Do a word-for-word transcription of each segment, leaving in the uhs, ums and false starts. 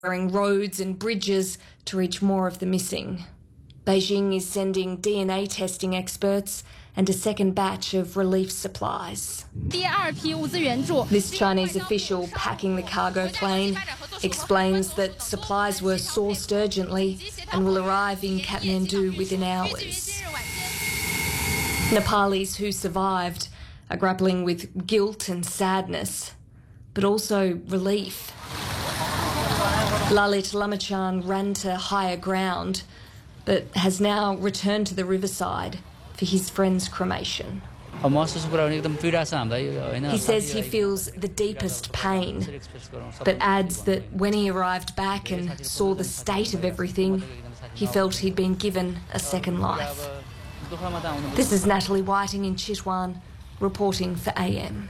roads and bridges to reach more of the missing. Beijing is sending D N A testing experts and a second batch of relief supplies. This Chinese official packing the cargo plane explains that supplies were sourced urgently and will arrive in Kathmandu within hours. Nepalis who survived are grappling with guilt and sadness, but also relief. Lalit Lamachan ran to higher ground, but has now returned to the riverside for his friend's cremation. He says he feels the deepest pain, but adds that when he arrived back and saw the state of everything, he felt he'd been given a second life. This is Natalie Whiting in Chitwan, reporting for A M.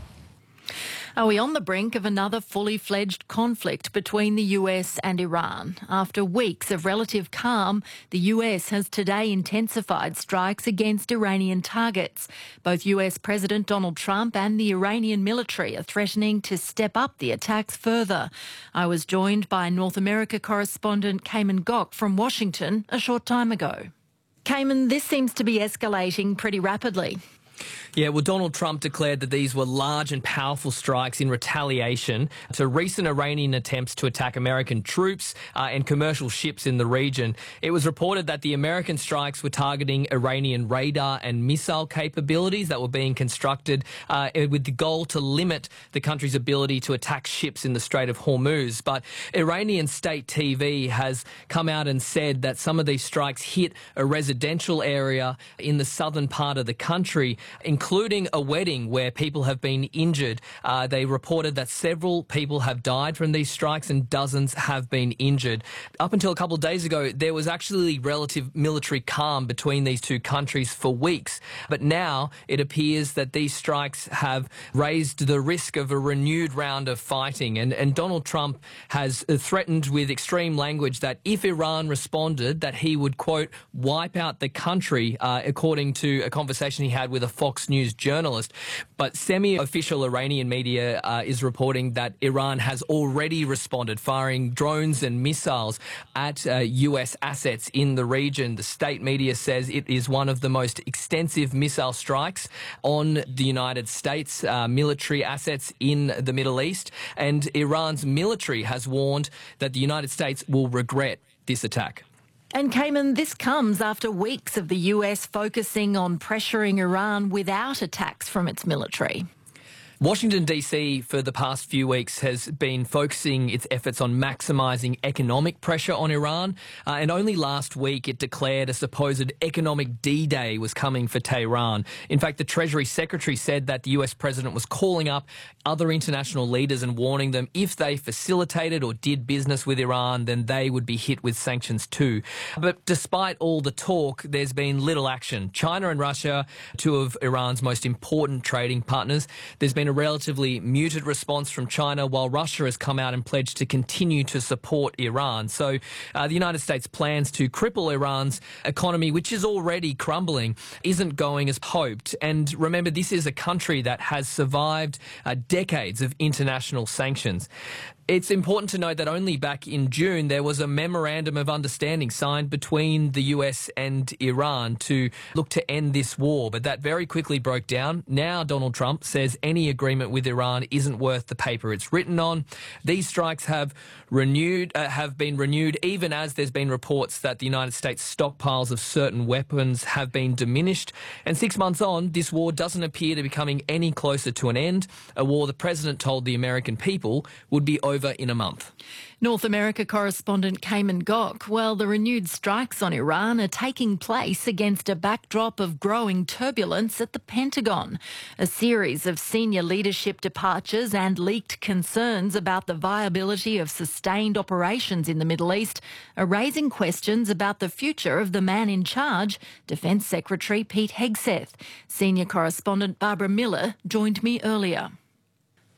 Are we on the brink of another fully fledged conflict between the U S and Iran? After weeks of relative calm, the U S has today intensified strikes against Iranian targets. Both U S President Donald Trump and the Iranian military are threatening to step up the attacks further. I was joined by North America correspondent Cayman Gok from Washington a short time ago. Cayman, this seems to be escalating pretty rapidly. Yeah, well, Donald Trump declared that these were large and powerful strikes in retaliation to recent Iranian attempts to attack American troops uh, and commercial ships in the region. It was reported that the American strikes were targeting Iranian radar and missile capabilities that were being constructed uh, with the goal to limit the country's ability to attack ships in the Strait of Hormuz. But Iranian state T V has come out and said that some of these strikes hit a residential area in the southern part of the country, including a wedding where people have been injured. Uh, they reported that several people have died from these strikes and dozens have been injured. Up until a couple of days ago, there was actually relative military calm between these two countries for weeks. But now it appears that these strikes have raised the risk of a renewed round of fighting. And, and Donald Trump has threatened with extreme language that if Iran responded, that he would, quote, wipe out the country, uh, according to a conversation he had with a Fox News journalist. But semi-official Iranian media uh, is reporting that Iran has already responded, firing drones and missiles at uh, U S assets in the region. The state media says it is one of the most extensive missile strikes on the United States uh, military assets in the Middle East. And Iran's military has warned that the United States will regret this attack. And Cayman, this comes after weeks of the U S focusing on pressuring Iran without attacks from its military. Washington, D C for the past few weeks has been focusing its efforts on maximising economic pressure on Iran. Uh, and only last week it declared a supposed economic D-Day was coming for Tehran. In fact, the Treasury Secretary said that the U S president was calling up other international leaders and warning them if they facilitated or did business with Iran, then they would be hit with sanctions too. But despite all the talk, there's been little action. China and Russia, two of Iran's most important trading partners, there's been a relatively muted response from China, while Russia has come out and pledged to continue to support Iran. So uh, the United States' plans to cripple Iran's economy, which is already crumbling, isn't going as hoped. And remember, this is a country that has survived uh, decades of international sanctions. It's important to note that only back in June there was a memorandum of understanding signed between the U S and Iran to look to end this war, but that very quickly broke down. Now Donald Trump says any agreement with Iran isn't worth the paper it's written on. These strikes have renewed, uh, have been renewed even as there's been reports that the United States stockpiles of certain weapons have been diminished. And six months on, this war doesn't appear to be coming any closer to an end, a war the president told the American people would be over in a month. North America correspondent Cayman Gok. Well, the renewed strikes on Iran are taking place against a backdrop of growing turbulence at the Pentagon. A series of senior leadership departures and leaked concerns about the viability of sustained operations in the Middle East are raising questions about the future of the man in charge, Defence Secretary Pete Hegseth. Senior correspondent Barbara Miller joined me earlier.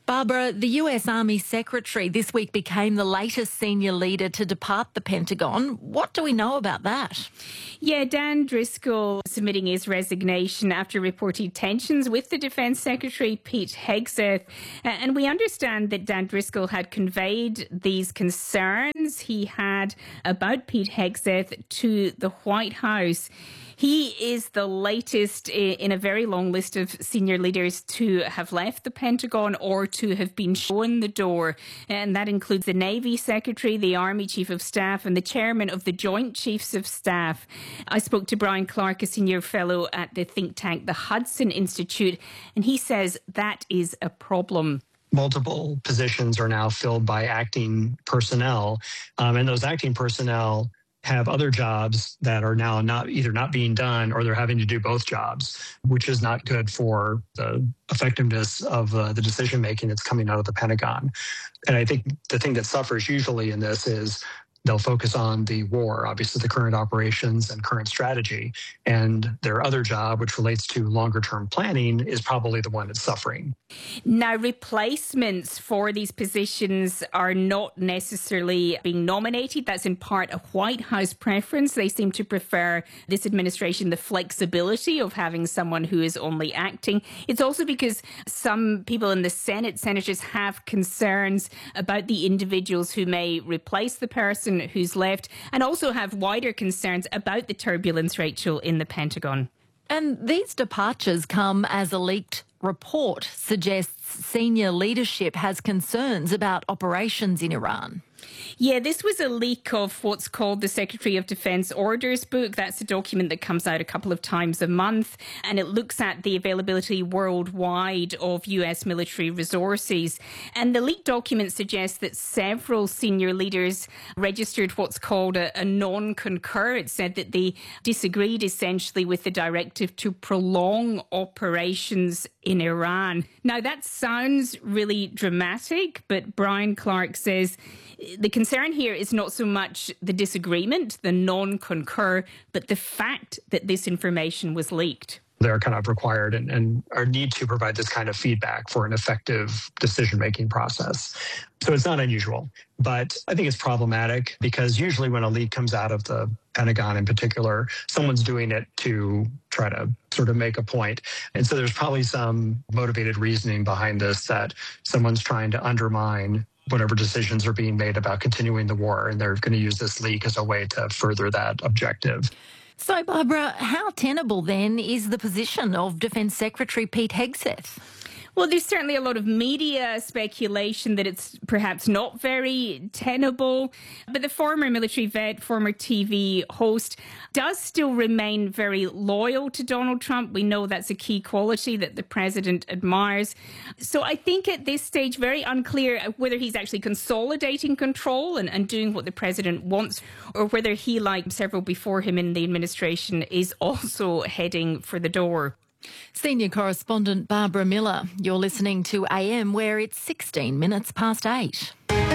Barbara, the U S Army Secretary this week became the latest senior leader to depart the Pentagon. What do we know about that? Yeah, Dan Driscoll submitting his resignation after reported tensions with the Defence Secretary, Pete Hegseth. And we understand that Dan Driscoll had conveyed these concerns he had about Pete Hegseth to the White House. He is the latest in a very long list of senior leaders to have left the Pentagon or to have been shown the door. And that includes the Navy Secretary, the Army Chief of Staff, and the Chairman of the Joint Chiefs of Staff. I spoke to Brian Clark, a senior fellow at the think tank, the Hudson Institute, and he says that is a problem. Multiple positions are now filled by acting personnel, um, and those acting personnel have other jobs that are now not either not being done or they're having to do both jobs, which is not good for the effectiveness of uh, the decision making that's coming out of the Pentagon. And I think the thing that suffers usually in this is they'll focus on the war, obviously the current operations and current strategy. And their other job, which relates to longer term planning, is probably the one that's suffering. Now, replacements for these positions are not necessarily being nominated. That's in part a White House preference. They seem to prefer this administration the flexibility of having someone who is only acting. It's also because some people in the Senate, senators, have concerns about the individuals who may replace the person who's left, and also have wider concerns about the turbulence, Rachel, in the Pentagon. And these departures come as a leaked report suggests senior leadership has concerns about operations in Iran. Yeah, this was a leak of what's called the Secretary of Defence Orders Book. That's a document that comes out a couple of times a month, and it looks at the availability worldwide of U S military resources. And the leaked document suggests that several senior leaders registered what's called a, a non-concur. It said that they disagreed essentially with the directive to prolong operations in Iran. Now, that sounds really dramatic, but Brian Clark says the concern here is not so much the disagreement, the non-concur, but the fact that this information was leaked. They're kind of required and, and are need to provide this kind of feedback for an effective decision-making process. So it's not unusual, but I think it's problematic because usually when a leak comes out of the Pentagon in particular, someone's doing it to try to sort of make a point. And so there's probably some motivated reasoning behind this that someone's trying to undermine whatever decisions are being made about continuing the war, and they're going to use this leak as a way to further that objective. So, Barbara, how tenable then is the position of Defence Secretary Pete Hegseth? Well, there's certainly a lot of media speculation that it's perhaps not very tenable. But the former military vet, former T V host, does still remain very loyal to Donald Trump. We know that's a key quality that the president admires. So I think at this stage, very unclear whether he's actually consolidating control and, and doing what the president wants, or whether he, like several before him in the administration, is also heading for the door. Senior correspondent Barbara Miller, you're listening to A M, where it's sixteen minutes past eight.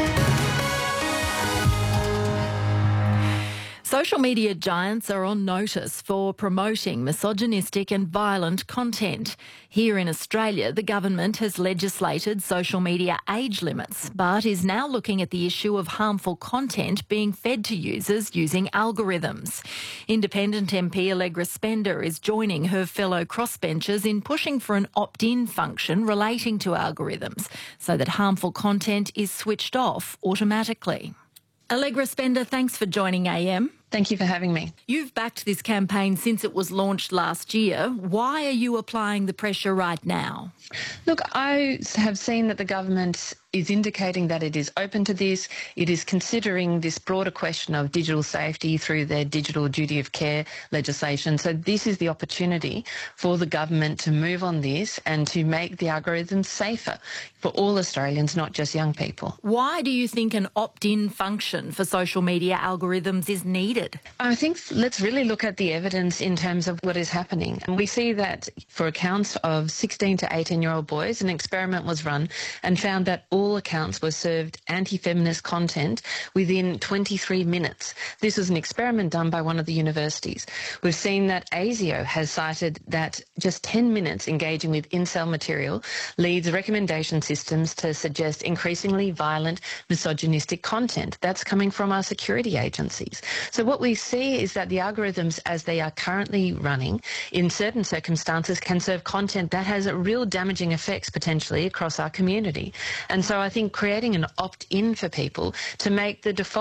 Social media giants are on notice for promoting misogynistic and violent content. Here in Australia, the government has legislated social media age limits, but is now looking at the issue of harmful content being fed to users using algorithms. Independent M P Allegra Spender is joining her fellow crossbenchers in pushing for an opt-in function relating to algorithms so that harmful content is switched off automatically. Allegra Spender, thanks for joining A M. Thank you for having me. You've backed this campaign since it was launched last year. Why are you applying the pressure right now? Look, I have seen that the government is indicating that it is open to this. It is considering this broader question of digital safety through their digital duty of care legislation. So this is the opportunity for the government to move on this and to make the algorithms safer for all Australians, not just young people. Why do you think an opt-in function for social media algorithms is needed? I think let's really look at the evidence in terms of what is happening. And we see that for accounts of sixteen to eighteen-year-old boys, an experiment was run and found that all all accounts were served anti-feminist content within twenty-three minutes. This was an experiment done by one of the universities. We've seen that ASIO has cited that just ten minutes engaging with incel material leads recommendation systems to suggest increasingly violent, misogynistic content. That's coming from our security agencies. So what we see is that the algorithms, as they are currently running, in certain circumstances can serve content that has real damaging effects potentially across our community. And so I think creating an opt-in for people to make the default